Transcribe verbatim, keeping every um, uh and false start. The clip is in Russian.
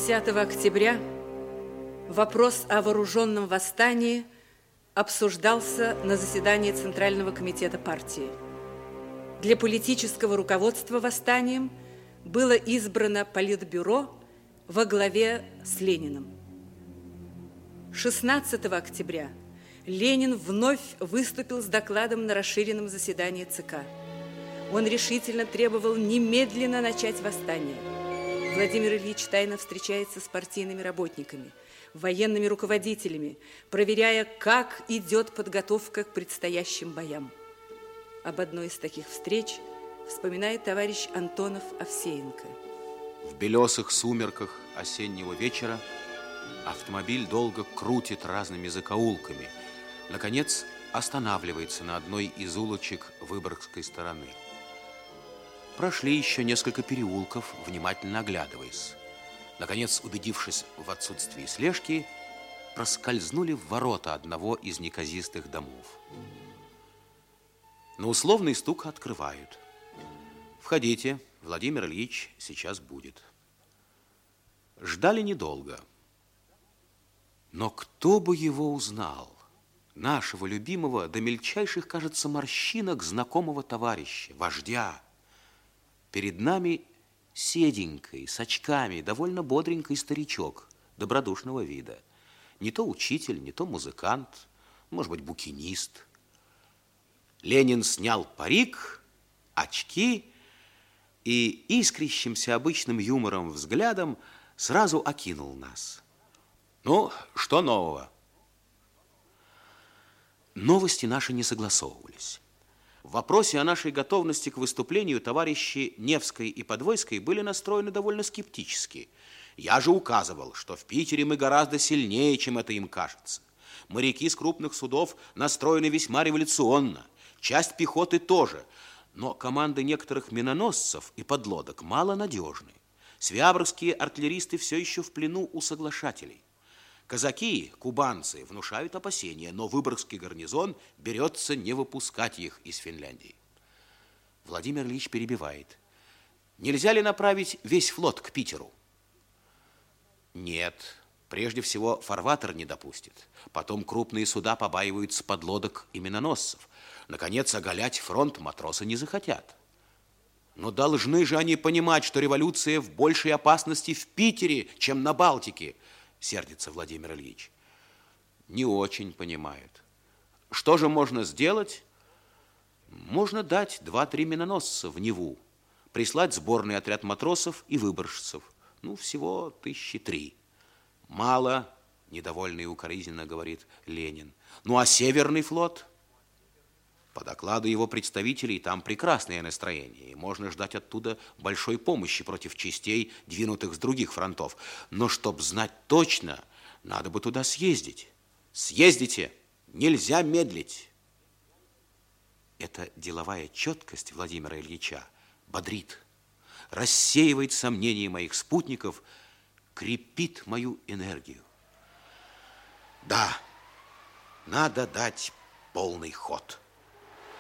десятого октября вопрос о вооруженном восстании обсуждался на заседании Центрального комитета партии. Для политического руководства восстанием было избрано Политбюро во главе с Лениным. шестнадцатого октября Ленин вновь выступил с докладом на расширенном заседании ЦК. Он решительно требовал немедленно начать восстание. Владимир Ильич тайно встречается с партийными работниками, военными руководителями, проверяя, как идет подготовка к предстоящим боям. Об одной из таких встреч вспоминает товарищ Антонов Овсеенко. В белесых сумерках осеннего вечера автомобиль долго крутит разными закоулками. Наконец, останавливается на одной из улочек Выборгской стороны. Прошли еще несколько переулков, внимательно оглядываясь. Наконец, убедившись в отсутствии слежки, проскользнули в ворота одного из неказистых домов. На условный стук открывают. «Входите, Владимир Ильич сейчас будет». Ждали недолго. Но кто бы его узнал? Нашего любимого, до мельчайших, кажется, морщинок знакомого товарища, вождя. Перед нами седенький, с очками, довольно бодренький старичок, добродушного вида. Не то учитель, не то музыкант, может быть, букинист. Ленин снял парик, очки и искрящимся обычным юмором взглядом сразу окинул нас. Ну, что нового? Новости наши не согласовывались. В вопросе о нашей готовности к выступлению товарищи Невской и Подвойской были настроены довольно скептически. Я же указывал, что в Питере мы гораздо сильнее, чем это им кажется. Моряки с крупных судов настроены весьма революционно, часть пехоты тоже, но команды некоторых миноносцев и подлодок малонадежны. Свябрские артиллеристы все еще в плену у соглашателей. Казаки, кубанцы, внушают опасения, но Выборгский гарнизон берется не выпускать их из Финляндии. Владимир Ильич перебивает. Нельзя ли направить весь флот к Питеру? Нет, прежде всего фарватер не допустит. Потом крупные суда побаиваются подлодок и миноносцев. Наконец, оголять фронт матросы не захотят. Но должны же они понимать, что революция в большей опасности в Питере, чем на Балтике, сердится Владимир Ильич. Не очень понимают. Что же можно сделать? Можно дать два-три миноносца в Неву, прислать сборный отряд матросов и выборжцев. Ну, всего тысячи три. Мало, недовольный и укоризненно говорит Ленин. Ну, а Северный флот? По докладу его представителей, там прекрасное настроение, и можно ждать оттуда большой помощи против частей, двинутых с других фронтов. Но чтоб знать точно, надо бы туда съездить. Съездите, нельзя медлить. Эта деловая четкость Владимира Ильича бодрит, рассеивает сомнения моих спутников, крепит мою энергию. Да, надо дать полный ход.